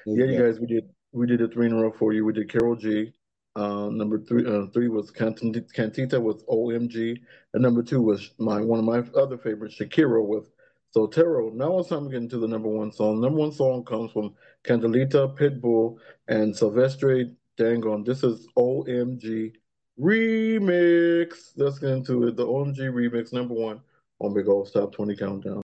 Yeah, you Exactly. guys, we did a three in a row for you. We did Carol G. Number three was Cantita with OMG, and number two was my one of my other favorites, Shakira with Sotero. Now it's time to get into the number one song. Number one song comes from Candelita, Pitbull, and Silvestre Dangon. This is OMG Remix. Let's get into it. The OMG Remix, number one on Big Old Top 20 Countdown.